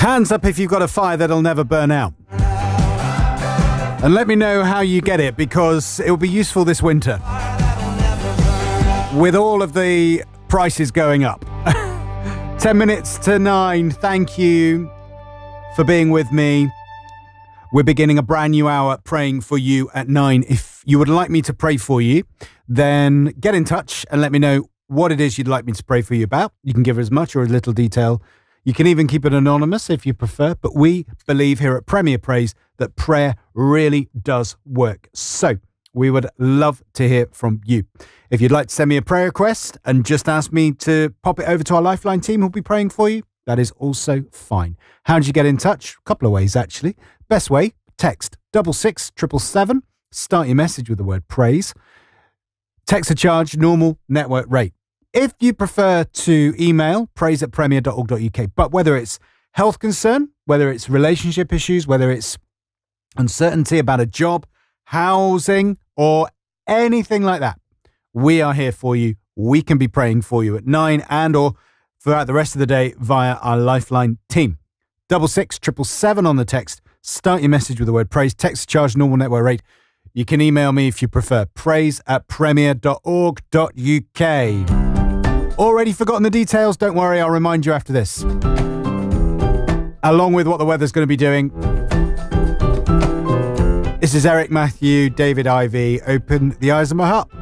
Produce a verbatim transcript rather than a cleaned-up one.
Hands up if you've got a fire that'll never burn out. And let me know how you get it, because it will be useful this winter. With all of the prices going up. Ten minutes to nine. Thank you for being with me. We're beginning a brand new hour praying for you at nine. If you would like me to pray for you, then get in touch and let me know what it is you'd like me to pray for you about. You can give as much or as little detail. You can even keep it anonymous if you prefer. But we believe here at Premier Praise that prayer really does work. So we would love to hear from you. If you'd like to send me a prayer request and just ask me to pop it over to our Lifeline team who'll be praying for you, that is also fine. How did you get in touch? A couple of ways, actually. Best way, text double six triple seven. Start your message with the word praise. Text a charge, normal network rate. If you prefer to email, praise at premier dot org dot uk. But whether it's health concern, whether it's relationship issues, whether it's uncertainty about a job, housing, or anything like that, we are here for you. We can be praying for you at nine and or throughout the rest of the day via our Lifeline team. Double six triple seven on the text. Start your message with the word praise. Text charge, normal network rate. You can email me if you prefer. Praise at premier dot org dot uk. Already forgotten the details? Don't worry, I'll remind you after this. Along with what the weather's going to be doing. This is Eric Matthew, David Ivy. Open the eyes of my heart.